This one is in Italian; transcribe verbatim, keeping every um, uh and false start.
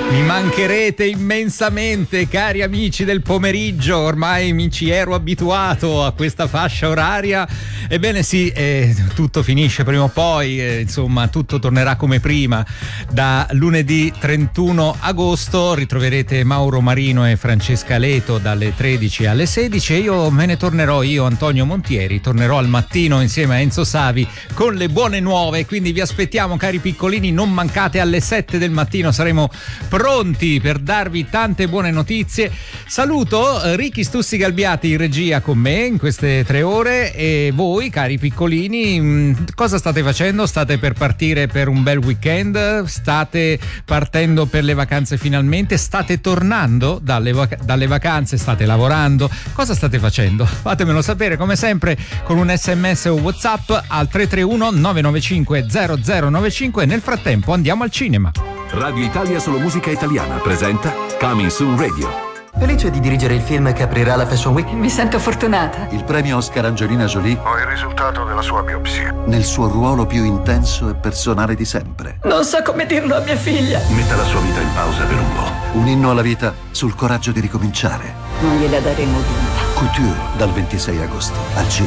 Mi mancherete immensamente, cari amici del pomeriggio, ormai mi ci ero abituato a questa fascia oraria. Ebbene sì, eh, tutto finisce prima o poi, eh, insomma tutto tornerà come prima. Da lunedì trentuno agosto ritroverete Mauro Marino e Francesca Leto dalle tredici alle sedici e io me ne tornerò, io Antonio Montieri, tornerò al mattino insieme a Enzo Savi con le buone nuove, quindi vi aspettiamo cari piccolini, non mancate, alle sette del mattino saremo pronti per darvi tante buone notizie. Saluto Ricky Stussi Galbiati in regia con me in queste tre ore e voi cari piccolini, cosa state facendo? State per partire per un bel weekend? State partendo per le vacanze finalmente? State tornando dalle, vac- dalle vacanze? State lavorando? Cosa state facendo? Fatemelo sapere come sempre con un sms o WhatsApp al tre tre uno nove nove cinque zero zero nove cinque. Nel frattempo andiamo al cinema. Radio Italia Solo Musica Italiana presenta Coming Soon Radio. Felice di dirigere il film che aprirà la Fashion Week. Mi sento fortunata. Il premio Oscar Angelina Jolie. Ho il risultato della sua biopsia. Nel suo ruolo più intenso e personale di sempre. Non so come dirlo a mia figlia. Metta la sua vita in pausa per un po'. Un inno alla vita sul coraggio di ricominciare. Non gliela daremo vinta. Couture dal ventisei agosto al cinema.